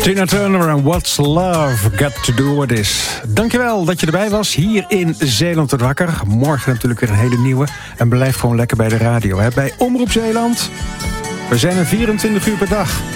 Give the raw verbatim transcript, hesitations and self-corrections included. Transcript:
Tina Turner en What's Love Got To Do With This. Dankjewel dat je erbij was hier in Zeeland tot Wakker. Morgen natuurlijk weer een hele nieuwe. En blijf gewoon lekker bij de radio, hè? Bij Omroep Zeeland. We zijn er vierentwintig uur per dag.